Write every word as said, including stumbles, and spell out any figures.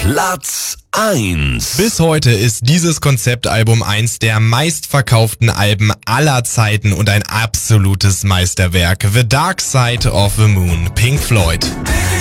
Platz eins. Bis heute ist dieses Konzeptalbum eins der meistverkauften Alben aller Zeiten und ein absolutes Meisterwerk. The Dark Side of the Moon, Pink Floyd.